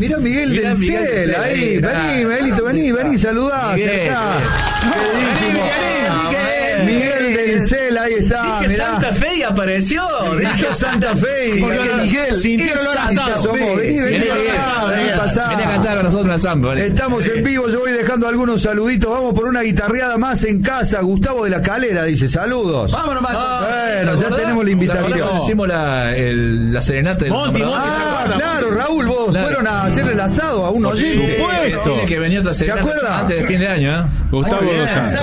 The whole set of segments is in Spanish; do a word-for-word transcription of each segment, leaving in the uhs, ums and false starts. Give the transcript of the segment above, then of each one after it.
mirá Miguel Mirá del Miguel del Cel, Cel, ahí, ahí, vení, Miguelito, vení, vení, saludá, Miguel. acercá. Queridísimo. Miguel del Cel, ahí está, Dije mirá. Santa Fe y apareció. Esto es Santa Fe, Sí, porque Miguel, Miguel, sintió el olor a Santa asado. somos. Vení, vení, Vení, vení, Miguel. vení, pasá. Vení a cantar con nosotros una samba. Vale. Estamos en vivo, yo voy dejando algunos saluditos. Vamos por una guitarreada más en casa. Gustavo de la Calera dice, saludos. Vámonos, Marcos. Bueno, ya tenemos la invitación. Hicimos la, el, la serenata del Monty, nombrador. Ah, claro, Raúl, vos Claro. fueron a hacerle el asado a unos Sí, oyentes. supuesto. Tiene que venir otra serenata acuerda? antes de fin de año, ¿eh? Gustavo Muy bien.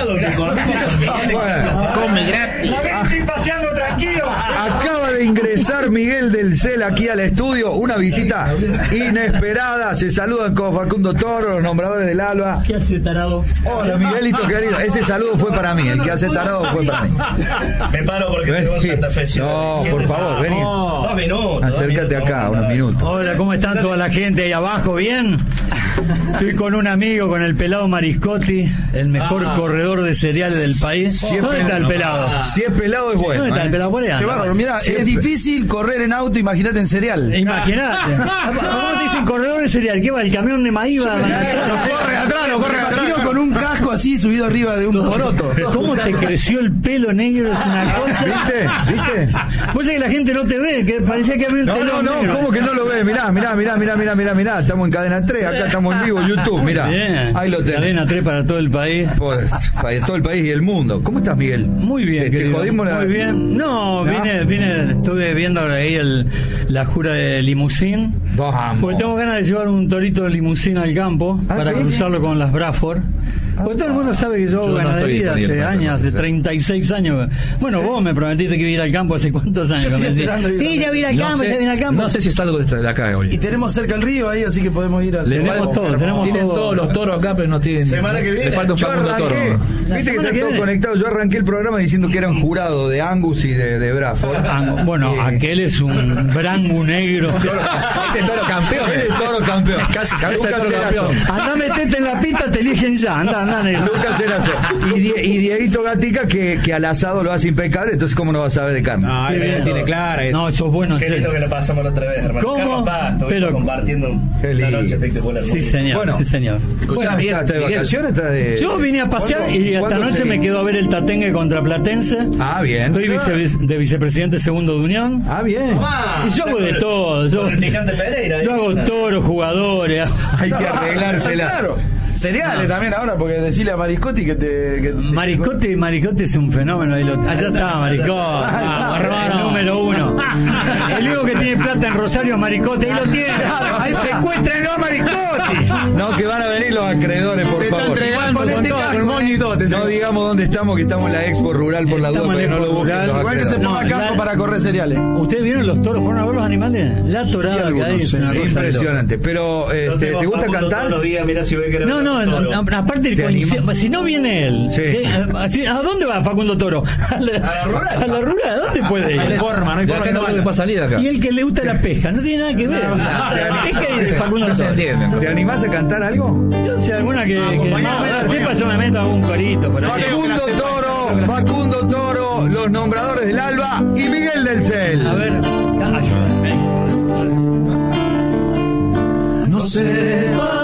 Dosal. Bueno. Come gratis. Estoy paseando tranquilo. Acaba de ingresar Miguel del Cel aquí al estudio, una visita inesperada. Se saludan con Facundo Toro, los nombradores del Alba. ¿Qué hace, tarado? Hola, Miguelito querido. Ese saludo fue para mí, el que hace tarado fue para mí. Me paro porque tengo Sí. Santa Fe. No, por favor, vení. Dos minutos. dos Acércate minutos, acá, vamos, unos minutos. Hola, ¿cómo están toda la gente ahí abajo? ¿Bien? Estoy con un amigo, con el pelado Mariscotti, el mejor Ah. corredor de cereales del país. Si es ¿Dónde está el pelado- pelado? Si es pelado es bueno. ¿Dónde está el ¿eh? pelado? Por ahí anda. Qué bárbaro, mira, es difícil correr en auto, imagínate en cereal. Imagínate. ¿Cómo te dicen corredor de cereal? ¿Qué va? ¿El camión de maíz va? No corre atrás, no corre atrás. Con un casco así subido arriba de un poroto. ¿Cómo te creció el pelo negro? Es una cosa. ¿Viste? ¿Viste? Vos sabés que la gente no te ve, que parecía que había un No, no, telón no, negro. ¿cómo que no lo ves? Mirá, mirá, mirá, mirá, mirá, mirá, mirá. Estamos en Cadena tres, acá estamos en vivo, YouTube, mirá. Bien. Ahí lo tenés. Cadena tres para todo el país. Por, para todo el país y el mundo. ¿Cómo estás, Miguel? Muy bien, ¿Te, te querido. jodimos la... Muy bien. No, ¿No? vine, vine, estuve viendo ahí el, la jura de limusín. Vamos. Porque tengo ganas de llevar un torito de limusín al campo ¿Ah, para sí? cruzarlo con las Bradford. Porque todo el mundo sabe que yo hago Yo no estoy ganadería hace disponible para años, hace eso. treinta y seis años. Bueno, vos me prometiste que iba a ir al campo hace cuántos años. estoy Me decís, esperando ir sí, ya voy a ir al No campo, ya voy a ir al sé, campo. no sé si salgo de, esta, de acá Y hoy. tenemos cerca el río ahí, así que podemos ir a Le tenemos todo, tenemos Tienen todo. todos los toros acá, pero no tienen. Semana que viene. Le falta un Yo Facundo Toro. arranqué, La viste que semana está que todo viene. conectado. Yo arranqué el programa diciendo que eran jurado de Angus y de, de Bradford. Ah, bueno, Eh, aquel es un brangu negro. Este es toro campeón. Él es toro campeón. Casi, casi Lucas toro Erazo. campeón. Anda, metete en la pista, te eligen ya. Anda, anda, negro. Lucas Erazo. Y, Die- y Dieguito Gatica que, que al asado lo hace impecable, entonces ¿cómo no va a saber de carne? No, Qué bien. tiene clara. No, sos bueno en Qué lindo serio. que lo pasamos la otra vez, hermano. ¿Cómo? Carlos Paz, estuvimos Pero- compartiendo Qué una lindo. noche espectacular. Sí, señor. Bueno. Sí, señor. Escuchá, Bueno, Miguel, ¿estás de Miguel. vacaciones? ¿Estás de... Yo vine a pasear ¿Cuándo- y esta cuándo noche se- me quedó a ver el Tatengue contra Platense. Ah, bien. Estoy vice- de vicepresidente segundo de Unión. Ah, bien. Y yo hago de todo. Yo, Con el picante Pereira. yo hago toros, jugadores. Hay que arreglársela. Claro. Cereales también ahora, porque decirle a Mariscotti que te. Que te- Maricote, Maricote es un fenómeno. Ahí lo- allá está, Maricote. Ah, el número uno. El único que tiene plata en Rosario es Maricote. Ahí lo tiene. Ahí secuéstrenlo a Maricote. No, que van a venir los acreedores, por te está favor. entregando Con con todo, todo, con con moño y todo. te No entrega. digamos dónde estamos, que estamos en la Expo Rural por la duda, Estamos para en que no la lo Expo busquen Rural. los Igual que se acreedores. ponga No, campo la- para correr cereales. ¿Ustedes vieron los toros? ¿Fueron a ver los animales? La torada que algunos, hay es sí. una cosa de loco. Impresionante. Pero, este, ¿te gusta cantar? Todos los días, mira si ve que No, no, no, no, aparte el ¿Te coincide- anima? si no viene él, Sí. ¿qué? ¿a a dónde va Facundo Toro? A la, A la rural. a la rural, ¿a dónde puede No hay ir? forma, no hay De forma acá que no no creo que vaya. pueda salir de acá. Y el que le gusta la pesca, no tiene nada que ver. ¿Qué dice Facundo No se Toro? entiende. ¿Te animás a cantar algo? Yo sé alguna que, que acompañado, más o menos acompañado. sepa, yo me meto a un corito por ahí. Facundo Toro, Facundo Toro, los nombradores del Alba y Miguel del Cel. A ver, ayúdame. No sé.